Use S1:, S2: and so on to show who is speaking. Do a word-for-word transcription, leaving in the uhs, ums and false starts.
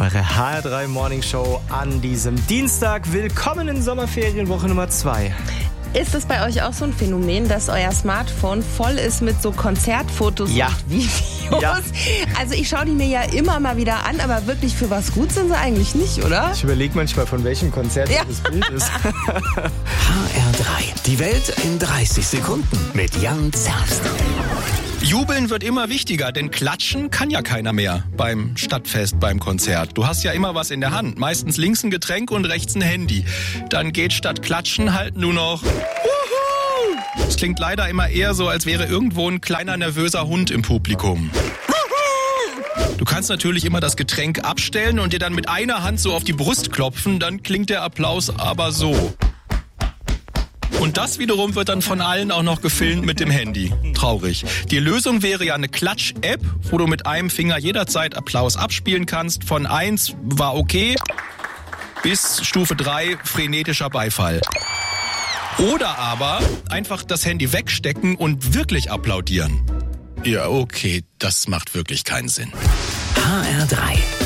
S1: eure H R drei Morning Show an diesem Dienstag. Willkommen in Sommerferienwoche Nummer zwei.
S2: Ist es bei euch auch so ein Phänomen, dass euer Smartphone voll ist mit so Konzertfotos
S1: ja.
S2: und Videos?
S1: Ja.
S2: Also ich schaue die mir ja immer mal wieder an, aber wirklich für was gut sind sie eigentlich nicht, oder?
S1: Ich überlege manchmal, von welchem Konzert
S2: ja.
S1: das Bild ist.
S3: H R drei. Die Welt in dreißig Sekunden mit Jan Zerst.
S4: Jubeln wird immer wichtiger, denn klatschen kann ja keiner mehr beim Stadtfest, beim Konzert. Du hast ja immer was in der Hand, meistens links ein Getränk und rechts ein Handy. Dann geht statt klatschen halt nur noch Wuhu! Es klingt leider immer eher so, als wäre irgendwo ein kleiner nervöser Hund im Publikum. Du kannst natürlich immer das Getränk abstellen und dir dann mit einer Hand so auf die Brust klopfen, dann klingt der Applaus aber so. Und das wiederum wird dann von allen auch noch gefilmt mit dem Handy. Traurig. Die Lösung wäre ja eine Klatsch-App, wo du mit einem Finger jederzeit Applaus abspielen kannst. Von eins war okay bis Stufe drei frenetischer Beifall. Oder aber einfach das Handy wegstecken und wirklich applaudieren. Ja, okay, das macht wirklich keinen Sinn.
S3: H R drei.